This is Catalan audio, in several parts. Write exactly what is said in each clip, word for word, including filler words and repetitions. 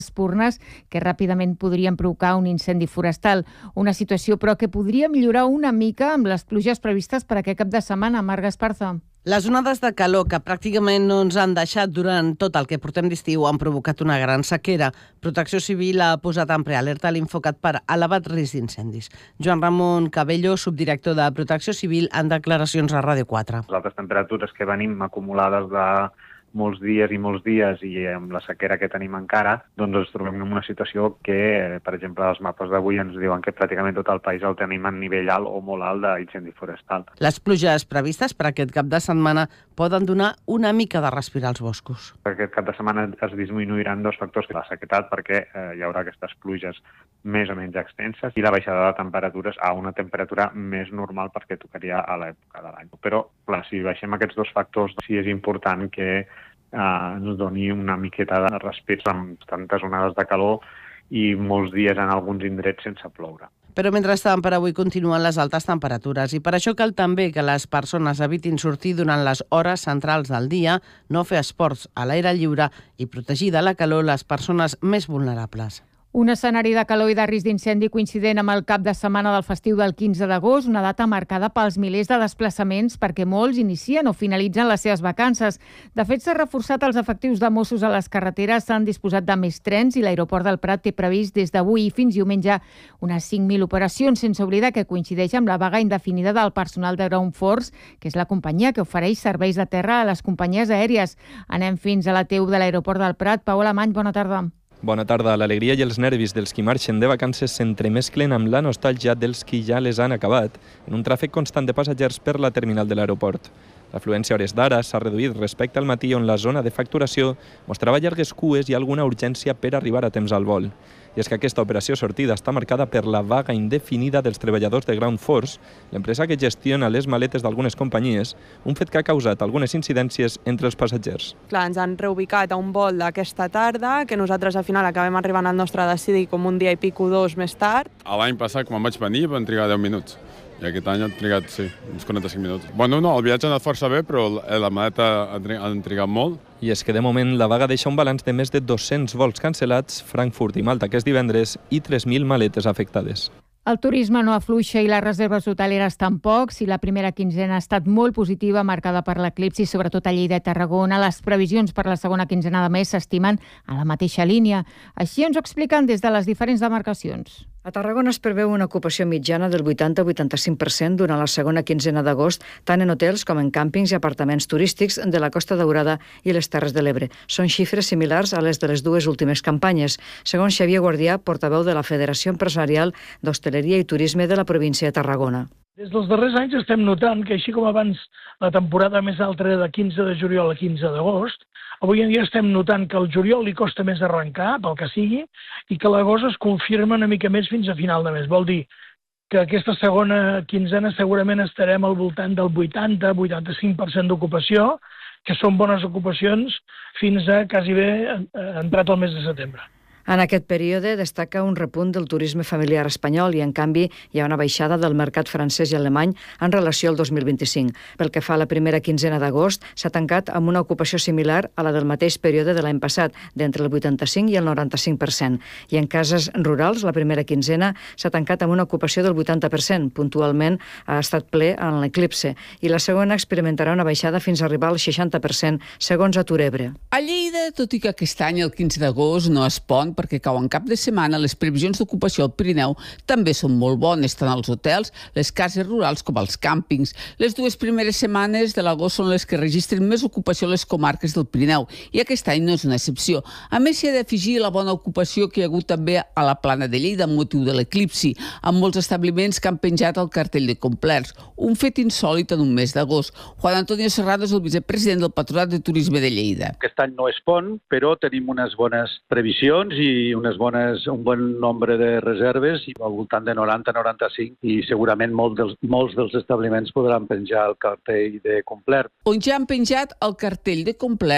espurnes que ràpidament podrien provocar un incendi forestal. Una situació, però, que podria millorar una mica amb les pluges previstes per aquest cap de setmana. Marc Esparza. Les onades de calor que pràcticament no ens han deixat durant tot el que portem d'estiu han provocat una gran sequera. Protecció Civil ha posat en prealerta l'Infocat per elevat risc d'incendis. Joan Ramon Cabello, subdirector de Protecció Civil, en declaracions a Ràdio quatre. Les altes temperatures que venim acumulades de molts dies i molts dies i amb la sequera que tenim encara, doncs ens trobem en una situació que, per exemple, els mapes d'avui ens diuen que pràcticament tot el país el tenim en nivell alt o molt alt d'incendi forestal. Les pluges previstes per aquest cap de setmana poden donar una mica de respirar als boscos. Aquest cap de setmana es disminuiran dos factors, la sequetat, perquè eh, hi haurà aquestes pluges més o menys extenses, i la baixada de temperatures a una temperatura més normal perquè tocaria a l'època de l'any. Però, clar, si baixem aquests dos factors, sí és important que Uh, ens doni una miqueta de respir amb tantes onades de calor i molts dies en alguns indrets sense ploure. Però mentrestant, per avui continuen les altes temperatures i per això cal també que les persones evitin sortir durant les hores centrals del dia, no fer esports a l'aire lliure i protegir de la calor les persones més vulnerables. Un escenari de calor i de risc d'incendi coincident amb el cap de setmana del festiu del quinze d'agost, una data marcada pels milers de desplaçaments perquè molts inicien o finalitzen les seves vacances. De fet, s'ha reforçat els efectius de Mossos a les carreteres, s'han disposat de més trens i l'aeroport del Prat té previst des d'avui fins diumenge unes cinc mil operacions, sense oblidar que coincideix amb la vaga indefinida del personal de Ground Force, que és la companyia que ofereix serveis de terra a les companyies aèries. Anem fins a la T U de l'aeroport del Prat. Pau Alemany, bona tarda. Bona tarda. L'alegria i els nervis dels qui marxen de vacances s'entremesclen amb la nostàlgia dels qui ja les han acabat, en un tràfic constant de passatgers per la terminal de l'aeroport. L'afluència a hores d'ara s'ha reduït respecte al matí, on la zona de facturació mostrava llargues cues i alguna urgència per arribar a temps al vol. I és que aquesta operació sortida està marcada per la vaga indefinida dels treballadors de Ground Force, l'empresa que gestiona les maletes d'algunes companyies, un fet que ha causat algunes incidències entre els passatgers. Clar, ens han reubicat a un vol d'aquesta tarda, que nosaltres al final acabem arribant al nostre destí com un dia i pico dos més tard. L'any passat, quan vaig venir, van trigar deu minuts. I aquest any han trigat, sí, uns quaranta-cinc minuts. Bueno, no, el viatge ha anat força bé, però la maleta han trigat molt. I és que de moment la vaga deixa un balanç de més de dos-cents vols cancel·lats, Frankfurt i Malta aquest divendres, i tres mil maletes afectades. El turisme no afluixa i les reserves hoteleres tampoc. Si la primera quinzena ha estat molt positiva, marcada per l'eclipsi, sobretot a Lleida i Tarragona, les previsions per la segona quinzena de mes s'estimen a la mateixa línia. Així ens ho expliquen des de les diferents demarcacions. A Tarragona es preveu una ocupació mitjana del vuitanta a vuitanta-cinc per cent durant la segona quinzena d'agost, tant en hotels com en càmpings i apartaments turístics de la Costa Daurada i les Terres de l'Ebre. Són xifres similars a les de les dues últimes campanyes, segons Xavier Guardià, portaveu de la Federació Empresarial d'Hostaleria i Turisme de la província de Tarragona. Des dels darrers anys estem notant que, així com abans la temporada més alta era de quinze de juliol a quinze d'agost, avui en dia estem notant que el juliol li costa més arrencar, pel que sigui, i que l'agost es confirma una mica més fins a final de mes. Vol dir que aquesta segona quinzena segurament estarem al voltant del vuitanta a vuitanta-cinc per cent d'ocupació, que són bones ocupacions fins a quasi bé entrat el mes de setembre. En aquest període destaca un repunt del turisme familiar espanyol i, en canvi, hi ha una baixada del mercat francès i alemany en relació al dos mil vint-i-cinc. Pel que fa a la primera quinzena d'agost, s'ha tancat amb una ocupació similar a la del mateix període de l'any passat, d'entre el vuitanta-cinc i el noranta-cinc per cent. I en cases rurals, la primera quinzena s'ha tancat amb una ocupació del vuitanta per cent. Puntualment ha estat ple en l'eclipse. I la segona experimentarà una baixada fins a arribar al seixanta per cent, segons Atur Ebre. A Lleida, tot i que aquest any, el quinze d'agost, no es pont perquè cau en cap de setmana, les previsions d'ocupació al Pirineu també són molt bones, tant als hotels, les cases rurals com als càmpings. Les dues primeres setmanes de l'agost són les que registren més ocupació a les comarques del Pirineu, i aquest any no és una excepció. A més, s'hi ha d'afegir la bona ocupació que hi ha hagut també a la Plana de Lleida amb motiu de l'eclipsi, amb molts establiments que han penjat el cartell de complerts, un fet insòlit en un mes d'agost. Juan Antonio Serrano és el vicepresident del Patronat de Turisme de Lleida. Aquest any no és pont, però tenim unes bones previsions i unes bones, un bon nombre de reserves, i al voltant de noranta a noranta-cinc, i segurament molts dels, molts dels establiments podran penjar el cartell de complet. On ja han penjat el cartell de complerts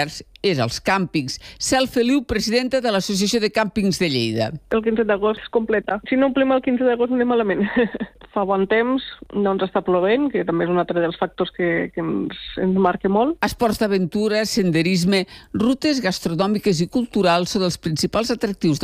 és als càmpings. Cel Feliu, presidenta de l'Associació de Càmpings de Lleida. El quinze d'agost es completa. Si no omplim el quinze d'agost anem malament. Fa bon temps, no ens està plovent, que també és un altre dels factors que, que ens, ens marca molt. Esports d'aventura, senderisme, rutes gastronòmiques i culturals són els principals atractius